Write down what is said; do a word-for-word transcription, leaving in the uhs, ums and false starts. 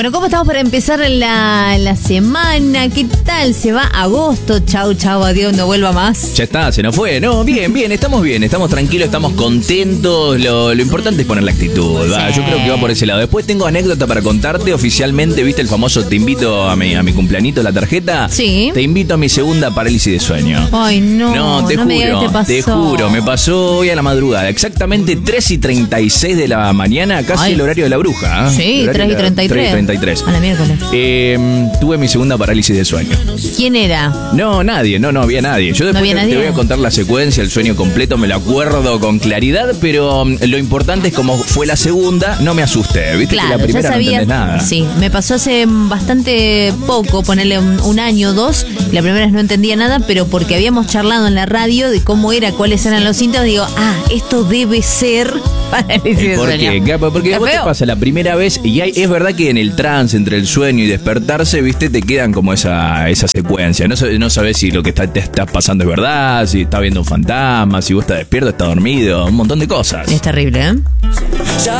Bueno, ¿cómo estamos para empezar la, la semana? ¿Qué tal? Se va agosto. Chau, chau, adiós, no vuelva más. Ya está, se nos fue. No, bien, bien, estamos bien, estamos tranquilos, estamos contentos. Lo, lo importante es poner la actitud. Va, yo creo que va por ese lado. Después tengo anécdota para contarte. Oficialmente, ¿viste el famoso te invito a mi, a mi cumpleañito, la tarjeta? Sí. Te invito a mi segunda parálisis de sueño. Ay, no. No, te no me digas juro, que te te pasó. juro, me pasó hoy a la madrugada. Exactamente tres y treinta y seis de la mañana, casi Ay. el horario de la bruja. ¿eh? Sí, El tres y horario de la- treinta y tres. tres y treinta y tres. A la miércoles. Eh, tuve mi segunda parálisis de sueño. ¿Quién era? No, nadie, no, no había nadie. Yo después había te, nadie. te voy a contar la secuencia, el sueño completo, me lo acuerdo con claridad, pero um, lo importante es como fue la segunda, no me asusté, viste Claro, que la primera ya no sabías. entendés nada. Sí, me pasó hace bastante poco, ponerle un, un año o dos. La primera vez no entendía nada, pero porque habíamos charlado en la radio de cómo era, cuáles eran los síntomas, digo, ah, esto debe ser parálisis de ¿Por sueño. qué? Claro, porque ¿Está vos te feo? pasa la primera vez y hay, es verdad que en el trance entre el sueño y despertarse, viste, te quedan como esa, esa secuencia. No, sab- no sabes si lo que está, te está pasando es verdad, si estás viendo un fantasma, si vos estás despierto, estás dormido, un montón de cosas. Es terrible, ¿eh?